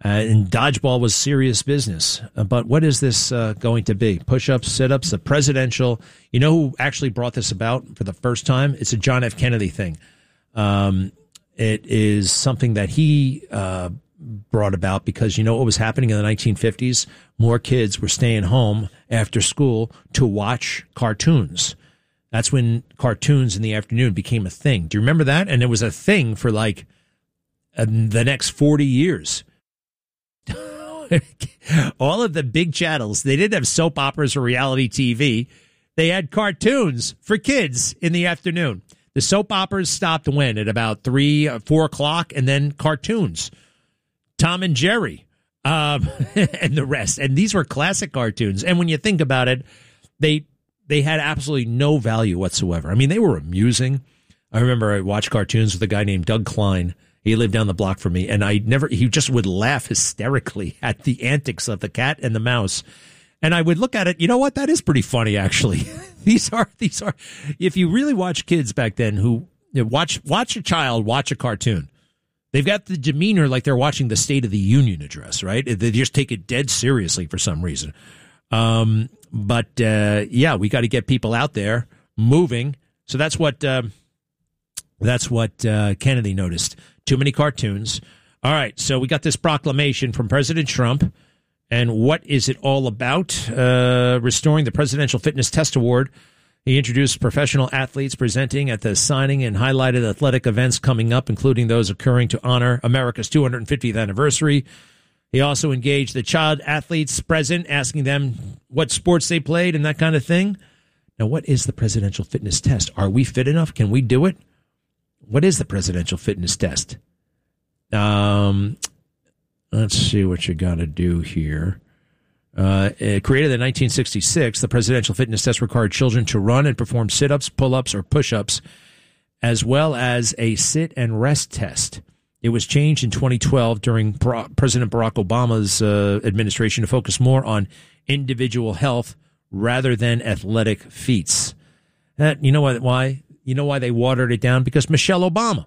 And dodgeball was serious business. But what is this going to be? Push-ups, sit-ups, the presidential. You know who actually brought this about for the first time? It's a John F. Kennedy thing. It is something that he brought about because you know what was happening in the 1950s? More kids were staying home after school to watch cartoons. That's when cartoons in the afternoon became a thing. Do you remember that? And it was a thing for like the next 40 years. All of the big channels, they didn't have soap operas or reality TV. They had cartoons for kids in the afternoon. The soap operas stopped when? At about 3 or 4 o'clock, and then cartoons. Tom and Jerry, and the rest. And these were classic cartoons. And when you think about it, they had absolutely no value whatsoever. I mean, they were amusing. I remember I watched cartoons with a guy named Doug Klein. He lived down the block from me, and he just would laugh hysterically at the antics of the cat and the mouse. And I would look at it, you know what? That is pretty funny, actually. These are, if you really watch kids back then who watch a child watch a cartoon, they've got the demeanor like they're watching the State of the Union address, right? They just take it dead seriously for some reason. But we got to get people out there moving. So that's what Kennedy noticed. Too many cartoons. All right, so we got this proclamation from President Trump. And what is it all about? Restoring the Presidential Fitness Test Award. He introduced professional athletes presenting at the signing and highlighted athletic events coming up, including those occurring to honor America's 250th anniversary. He also engaged the child athletes present, asking them what sports they played and that kind of thing. Now, what is the Presidential Fitness Test? Are we fit enough? Can we do it? What is the Presidential Fitness Test? Let's see what you got to do here. Created in 1966, the Presidential Fitness Test required children to run and perform sit-ups, pull-ups, or push-ups, as well as a sit and rest test. It was changed in 2012 during President Barack Obama's administration to focus more on individual health rather than athletic feats. You know why? You know why they watered it down? Because Michelle Obama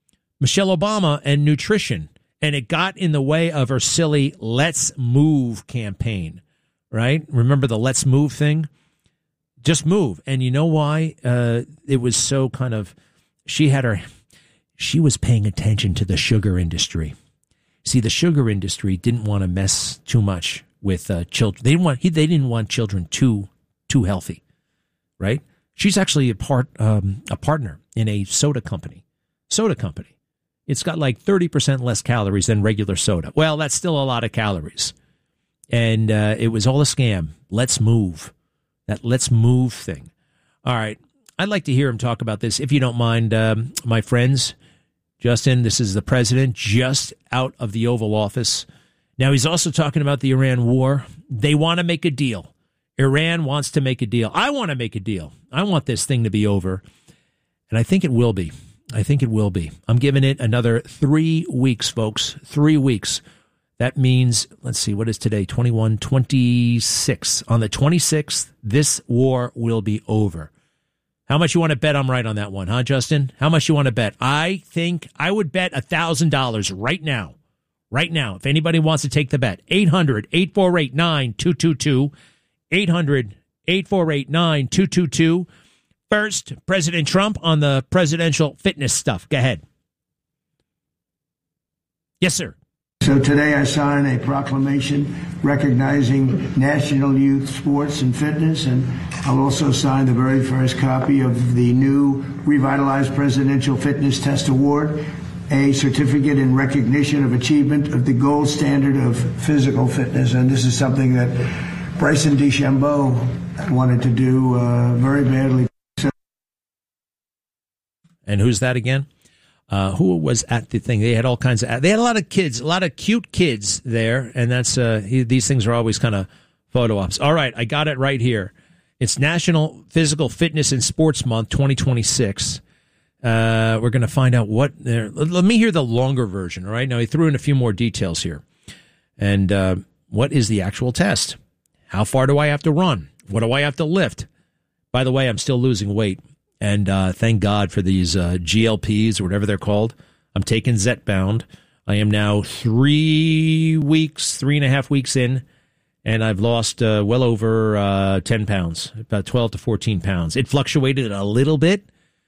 and nutrition. And it got in the way of her silly Let's Move campaign, right? Remember the Let's Move thing? Just move. And you know why? It was so kind of, she was paying attention to the sugar industry. See, the sugar industry didn't want to mess too much with children. They didn't want children too healthy, right? She's actually a partner in a soda company. It's got like 30% less calories than regular soda. Well, that's still a lot of calories. And it was all a scam. Let's move. That Let's Move thing. All right. I'd like to hear him talk about this, if you don't mind, my friends. Justin, this is the president just out of the Oval Office. Now, he's also talking about the Iran war. They want to make a deal. Iran wants to make a deal. I want to make a deal. I want this thing to be over. And I think it will be. I'm giving it another 3 weeks, folks. 3 weeks. That means, let's see, what is today? 26. On the 26th, this war will be over. How much you want to bet I'm right on that one, huh, Justin? How much you want to bet? I think I would bet $1,000 right now. Right now, if anybody wants to take the bet. 800-848-9222. 800-848-9222. First, President Trump on the presidential fitness stuff. Go ahead. Yes, sir. So today I sign a proclamation recognizing National Youth Sports and Fitness, and I'll also sign the very first copy of the new revitalized Presidential Fitness Test Award, a certificate in recognition of achievement of the gold standard of physical fitness. And this is something that Bryson DeChambeau wanted to do very badly. And who's that again? Who was at the thing? They had all kinds of. They had a lot of kids, a lot of cute kids there, and that's these things are always kind of photo ops. All right, I got it right here. It's National Physical Fitness and Sports Month 2026. We're going to find out what. Let me hear the longer version. All right, now he threw in a few more details here, and what is the actual test? How far do I have to run? What do I have to lift? By the way, I'm still losing weight. And thank God for these GLPs or whatever they're called. I'm taking Zepbound. I am now 3.5 weeks in, and I've lost well over 10 pounds, about 12 to 14 pounds. It fluctuated a little bit.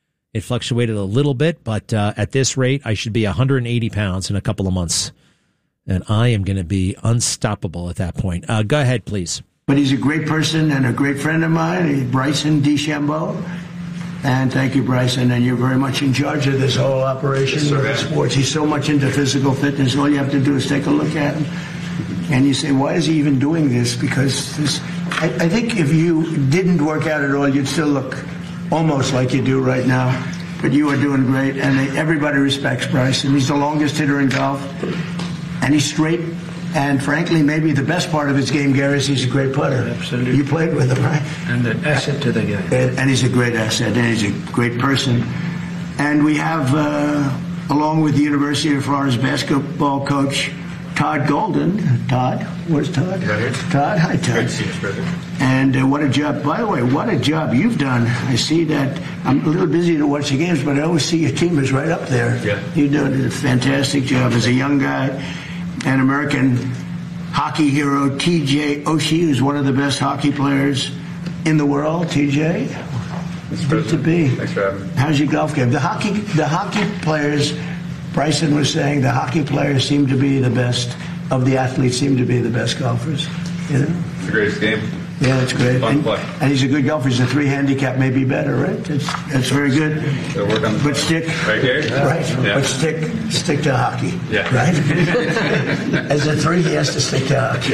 But at this rate, I should be 180 pounds in a couple of months. And I am going to be unstoppable at that point. Go ahead, please. But he's a great person and a great friend of mine, Bryson DeChambeau. And thank you, Bryson. And you're very much in charge of this whole operation of sports. He's so much into physical fitness. All you have to do is take a look at him. And you say, why is he even doing this? Because I think if you didn't work out at all, you'd still look almost like you do right now. But you are doing great. And everybody respects Bryson. He's the longest hitter in golf. And he's straight. And frankly, maybe the best part of his game, Gary, is he's a great putter. Absolutely. You played with him, right? And an asset to the game. And he's a great asset, and he's a great person. And we have, along with the University of Florida's basketball coach, Todd Golden. Todd, where's Todd? Right here. Todd, hi, Todd. Great to see you, brother. And what a job, by the way, what a job you've done. I see that. I'm a little busy to watch the games, but I always see your team is right up there. Yeah. You did a fantastic job as a young guy. An American hockey hero, T.J. Oshie, who's one of the best hockey players in the world. T.J., it's good to be. Thanks for having me. How's your golf game? The hockey players, Bryson was saying, the hockey players seem to be the best of the athletes, seem to be the best golfers. You know? It's the greatest game. Yeah, that's great. Fun play. And he's a good golfer. He's a 3 handicap, maybe better, right? That's very good. So work on the But stick. right here. Right. Yeah. But stick to hockey. Yeah. Right? As a 3, he has to stick to hockey.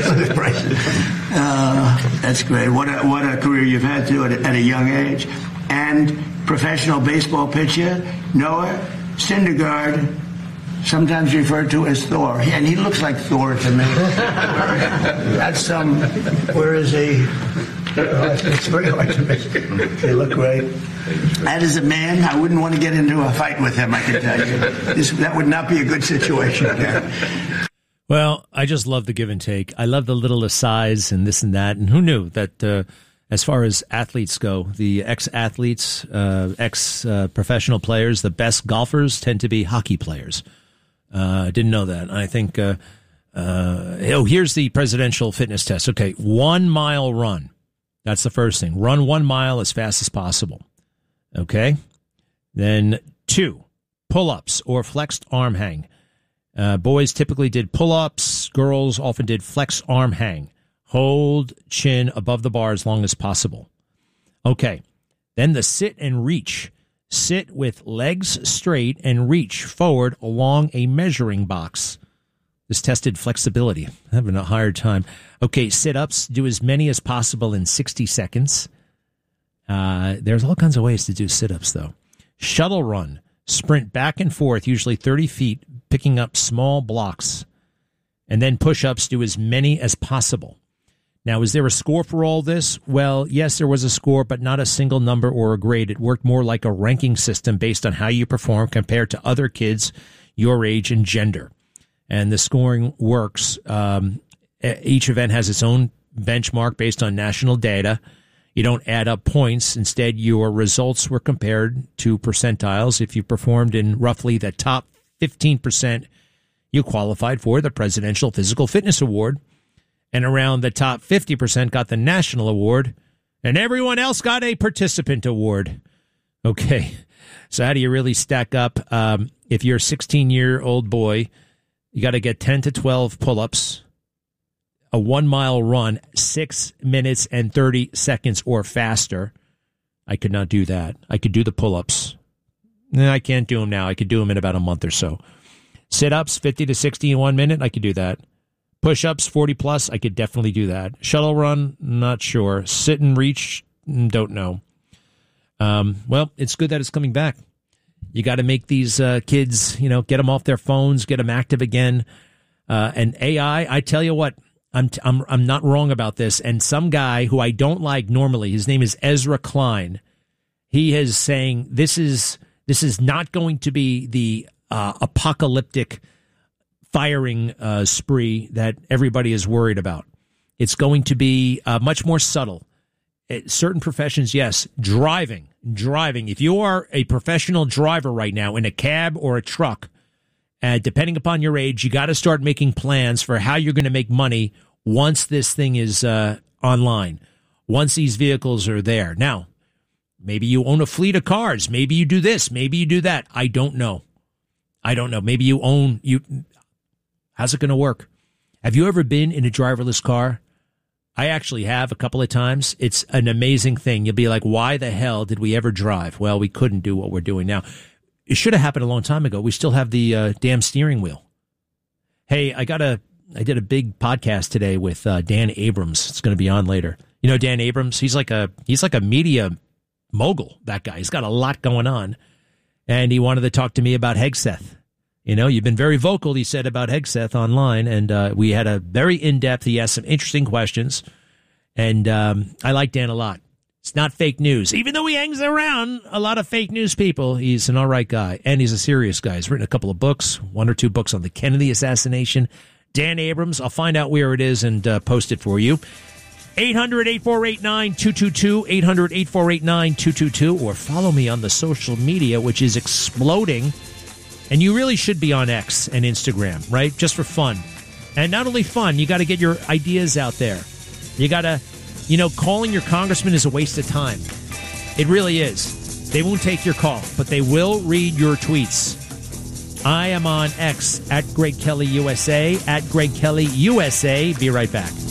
That's great. What a career you've had, too, at a young age. And professional baseball pitcher, Noah Syndergaard, sometimes referred to as Thor. And he looks like Thor to me. That's where is he? It's very hard to make. They look great. That is a man, I wouldn't want to get into a fight with him, I can tell you. That would not be a good situation again. Well, I just love the give and take. I love the little asides and this and that. And who knew that as far as athletes go, the ex-athletes, ex-professional players, the best golfers tend to be hockey players. I didn't know that. I think, here's the presidential fitness test. Okay, 1 mile run. That's the first thing. Run 1 mile as fast as possible. Okay? Then 2, pull-ups or flexed arm hang. Boys typically did pull-ups. Girls often did flex arm hang. Hold chin above the bar as long as possible. Okay. Then the sit and reach. Sit with legs straight and reach forward along a measuring box. This tested flexibility. I'm having a hard time. Okay, sit-ups. Do as many as possible in 60 seconds. There's all kinds of ways to do sit-ups, though. Shuttle run. Sprint back and forth, usually 30 feet, picking up small blocks. And then push-ups. Do as many as possible. Now, is there a score for all this? Well, yes, there was a score, but not a single number or a grade. It worked more like a ranking system based on how you perform compared to other kids your age and gender. And the scoring works. Each event has its own benchmark based on national data. You don't add up points. Instead, your results were compared to percentiles. If you performed in roughly the top 15%, you qualified for the Presidential Physical Fitness Award. And around the top 50% got the national award, and everyone else got a participant award. Okay, so how do you really stack up? If you're a 16-year-old boy, you got to get 10 to 12 pull-ups, a 1 mile run, 6 minutes and 30 seconds or faster. I could not do that. I could do the pull-ups. I can't do them now. I could do them in about a month or so. Sit-ups, 50 to 60 in 1 minute. I could do that. Push-ups, 40 plus, I could definitely do that. Shuttle run, not sure. Sit and reach, don't know. Well, it's good that it's coming back. You got to make these kids, get them off their phones, get them active again. And AI, I tell you what, I'm not wrong about this. And some guy who I don't like normally, his name is Ezra Klein. He is saying this is not going to be the apocalyptic firing spree that everybody is worried about. It's going to be much more subtle. Certain professions, yes, driving. If you are a professional driver right now in a cab or a truck, depending upon your age, you got to start making plans for how you're going to make money once this thing is online, once these vehicles are there. Now, maybe you own a fleet of cars. Maybe you do this. Maybe you do that. I don't know. Maybe how's it going to work? Have you ever been in a driverless car? I actually have a couple of times. It's an amazing thing. You'll be like, why the hell did we ever drive? Well, we couldn't do what we're doing now. It should have happened a long time ago. We still have the damn steering wheel. Hey, I did a big podcast today with Dan Abrams. It's going to be on later. You know Dan Abrams? He's like a media mogul, that guy. He's got a lot going on. And he wanted to talk to me about Hegseth. You know, you've been very vocal, he said, about Hegseth online. And we had a very in-depth, he asked some interesting questions. And I like Dan a lot. It's not fake news. Even though he hangs around a lot of fake news people, he's an all right guy. And he's a serious guy. He's written a couple of books, 1 or 2 books on the Kennedy assassination. Dan Abrams, I'll find out where it is and post it for you. 800-8489-222, 800-8489-222, or follow me on the social media, which is exploding. And you really should be on X and Instagram, right? Just for fun. And not only fun, you got to get your ideas out there. You got to, calling your congressman is a waste of time. It really is. They won't take your call, but they will read your tweets. I am on X at Greg Kelly USA, at Greg Kelly USA. Be right back.